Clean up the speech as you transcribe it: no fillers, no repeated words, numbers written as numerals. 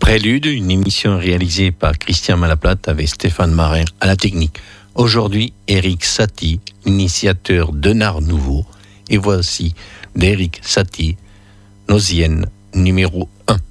Prélude, une émission réalisée par Christian Malaplate avec Stéphane Marin à la technique. Aujourd'hui, Éric Satie, initiateur d'un art nouveau. Et voici d'Éric Satie, Nosienne numéro 1.